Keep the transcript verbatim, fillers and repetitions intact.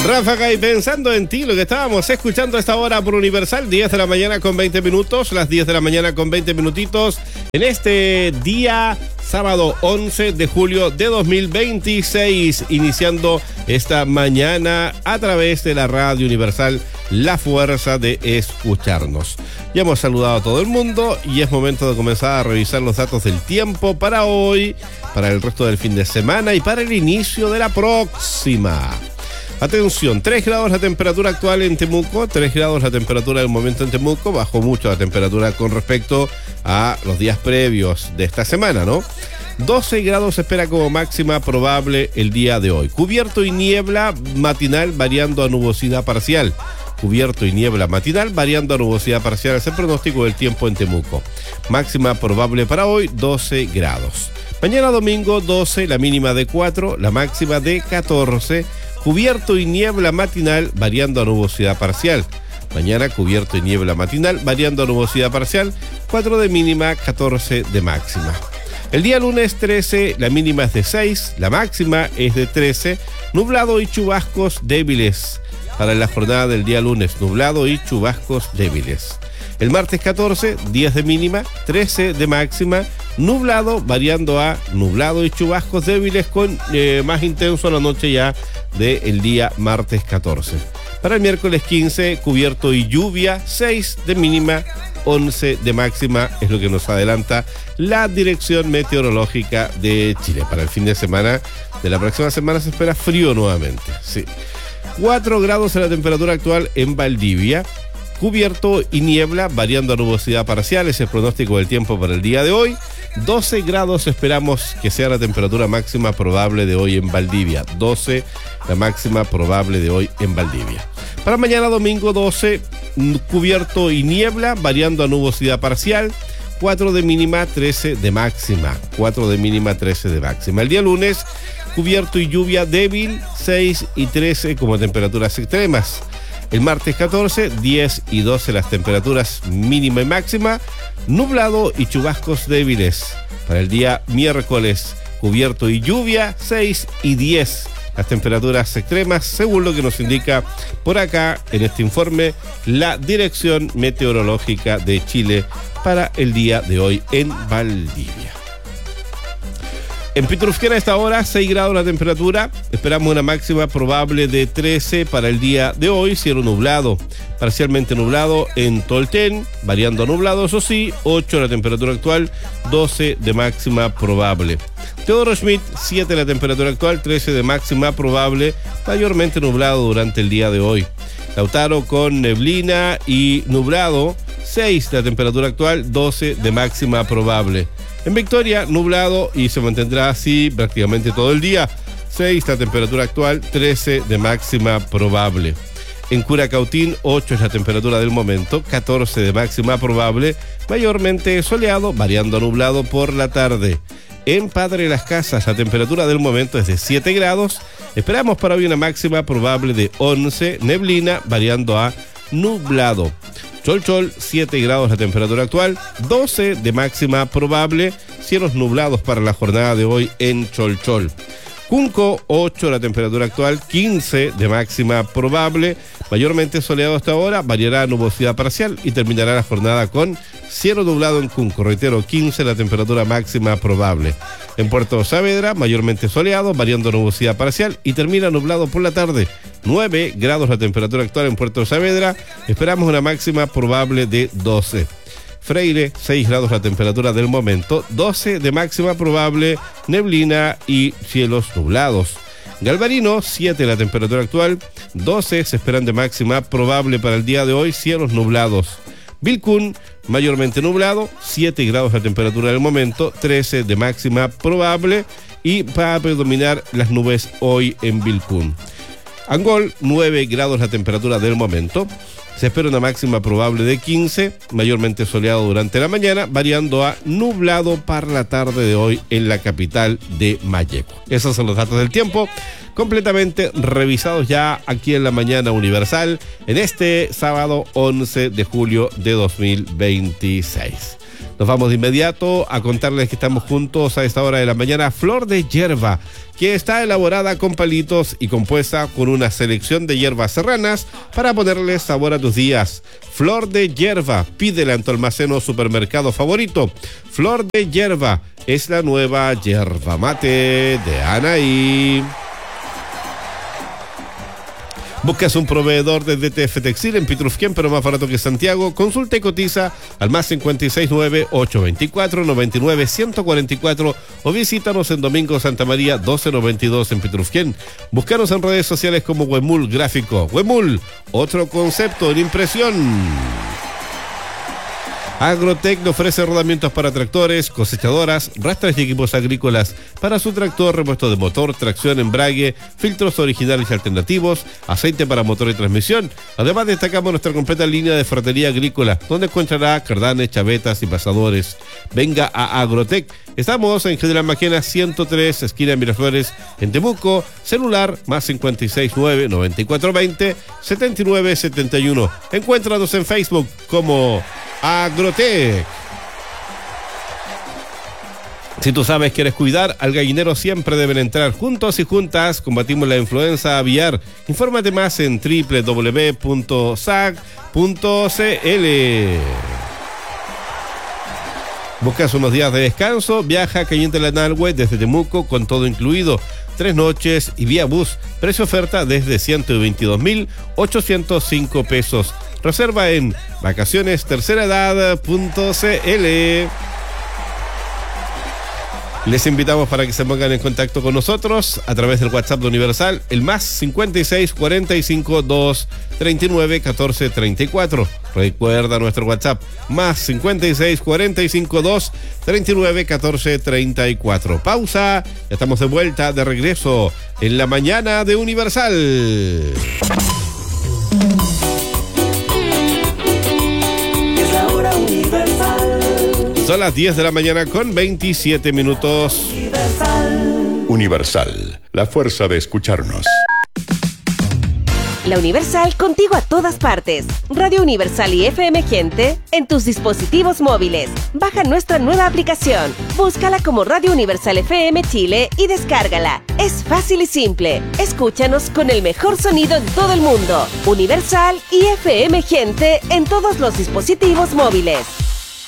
Ráfaga y Pensando en Ti, lo que estábamos escuchando a esta hora por Universal, diez de la mañana con veinte minutos, las diez de la mañana con veinte minutitos, en este día sábado once de julio de dos mil veintiséis, iniciando esta mañana a través de la Radio Universal, la fuerza de escucharnos. Ya hemos saludado a todo el mundo y es momento de comenzar a revisar los datos del tiempo para hoy, para el resto del fin de semana y para el inicio de la próxima. Atención, tres grados la temperatura actual en Temuco, tres grados la temperatura del momento en Temuco, bajó mucho la temperatura con respecto a los días previos de esta semana, ¿no? doce grados se espera como máxima probable el día de hoy. Cubierto y niebla matinal variando a nubosidad parcial. Cubierto y niebla matinal variando a nubosidad parcial. Es el pronóstico del tiempo en Temuco. Máxima probable para hoy, doce grados. Mañana domingo, doce, la mínima de cuatro, la máxima de catorce. Cubierto y niebla matinal variando a nubosidad parcial. Mañana cubierto y niebla matinal variando a nubosidad parcial, cuatro de mínima, catorce de máxima. El día lunes trece, la mínima es de seis, la máxima es de trece, nublado y chubascos débiles. Para la jornada del día lunes, nublado y chubascos débiles. El martes catorce, diez de mínima, trece de máxima, nublado variando a nublado y chubascos débiles con eh, más intenso a la noche ya del día martes catorce. Para el miércoles quince, cubierto y lluvia, seis de mínima, once de máxima, es lo que nos adelanta la Dirección Meteorológica de Chile. Para el fin de semana de la próxima semana se espera frío nuevamente, sí. cuatro grados en la temperatura actual en Valdivia. Cubierto y niebla, variando a nubosidad parcial, es el pronóstico del tiempo para el día de hoy. doce grados esperamos que sea la temperatura máxima probable de hoy en Valdivia. doce, la máxima probable de hoy en Valdivia. Para mañana domingo doce, cubierto y niebla, variando a nubosidad parcial. cuatro de mínima, trece de máxima. cuatro de mínima, trece de máxima. El día lunes, cubierto y lluvia débil, seis y trece como temperaturas extremas. El martes catorce, diez y doce las temperaturas mínima y máxima, nublado y chubascos débiles. Para el día miércoles, cubierto y lluvia, seis y diez las temperaturas extremas, según lo que nos indica por acá en este informe la Dirección Meteorológica de Chile para el día de hoy en Valdivia. En Pitrufquén a esta hora, seis grados la temperatura, esperamos una máxima probable de trece para el día de hoy, cielo nublado, parcialmente nublado en Tolten, variando a nublado, eso sí, ocho la temperatura actual, doce de máxima probable. Teodoro Schmidt, siete la temperatura actual, trece de máxima probable, mayormente nublado durante el día de hoy. Lautaro con neblina y nublado, seis la temperatura actual, doce de máxima probable. En Victoria, nublado y se mantendrá así prácticamente todo el día. seis la temperatura actual, trece de máxima probable. En Curacautín, ocho es la temperatura del momento, catorce de máxima probable, mayormente soleado, variando a nublado por la tarde. En Padre Las Casas, la temperatura del momento es de siete grados. Esperamos para hoy una máxima probable de once, neblina, variando a nublado. Cholchol, siete grados la temperatura actual, doce de máxima probable, cielos nublados para la jornada de hoy en Cholchol. Cunco, ocho la temperatura actual, quince de máxima probable, mayormente soleado hasta ahora, variará a nubosidad parcial y terminará la jornada con cielo nublado en Cunco. Reitero, quince la temperatura máxima probable. En Puerto Saavedra, mayormente soleado, variando a nubosidad parcial y termina nublado por la tarde. nueve grados la temperatura actual en Puerto Saavedra, esperamos una máxima probable de doce. Freire, seis grados la temperatura del momento, doce de máxima probable, neblina y cielos nublados. Galvarino, siete la temperatura actual, doce se esperan de máxima probable para el día de hoy, cielos nublados. Vilcún, mayormente nublado, siete grados la temperatura del momento, trece de máxima probable y va a predominar las nubes hoy en Vilcún. Angol, nueve grados la temperatura del momento. Se espera una máxima probable de quince, mayormente soleado durante la mañana, variando a nublado para la tarde de hoy en la capital de Malleco. Esos son los datos del tiempo, completamente revisados ya aquí en la Mañana Universal, en este sábado once de julio de dos mil veintiséis. Nos vamos de inmediato a contarles que estamos juntos a esta hora de la mañana. Flor de hierba, que está elaborada con palitos y compuesta con una selección de hierbas serranas para ponerle sabor a tus días. Flor de hierba, pídela en tu almacén o supermercado favorito. Flor de hierba es la nueva yerba mate de Anaí. ¿Buscas un proveedor de D T F Textil en Pitrufquén, pero más barato que Santiago? Consulta y cotiza al más cincuenta y seis nueve, ochocientos veinticuatro, noventa y nueve, ciento cuarenta y cuatro o visítanos en Domingo Santa María doce noventa y dos en Pitrufquén. Búscanos en redes sociales como Huemul Gráfico. Huemul, otro concepto en impresión. Agrotec le ofrece rodamientos para tractores, cosechadoras, rastras y equipos agrícolas para su tractor, repuesto de motor, tracción, embrague, filtros originales y alternativos, aceite para motor y transmisión. Además, destacamos nuestra completa línea de ferretería agrícola, donde encontrará cardanes, chavetas y pasadores. Venga a Agrotec. Estamos en General Maquena ciento tres, esquina Miraflores, en Temuco. Celular más cincuenta y seis nueve, noventa y cuatro veinte, setenta y nueve setenta y uno. Encuéntranos en Facebook como Agrotec. Si tú sabes que quieres cuidar al gallinero, siempre deben entrar. Juntos y juntas combatimos la influenza aviar. Infórmate más en doble u doble u doble u punto sac punto c l. ¿Buscas unos días de descanso? Viaja a Cañete Lanalhue desde Temuco con todo incluido. Tres noches y vía bus. Precio oferta desde ciento veintidós mil ochocientos cinco pesos. Reserva en vacaciones tercera edad punto c l. Les invitamos para que se pongan en contacto con nosotros a través del WhatsApp de Universal, el más cincuenta y seis, cuarenta y cinco, dos, treinta y nueve, catorce, treinta y cuatro. Recuerda nuestro WhatsApp, más cincuenta y seis, cuarenta y cinco, dos, treinta y nueve, catorce, treinta y cuatro. Pausa, ya estamos de vuelta, de regreso en la mañana de Universal. Es la hora Universal. Son las diez de la mañana con veintisiete minutos. Universal. Universal, la fuerza de escucharnos. La Universal contigo a todas partes. Radio Universal y F M Gente en tus dispositivos móviles. Baja nuestra nueva aplicación. Búscala como Radio Universal F M Chile y descárgala. Es fácil y simple. Escúchanos con el mejor sonido en todo el mundo. Universal y F M Gente en todos los dispositivos móviles.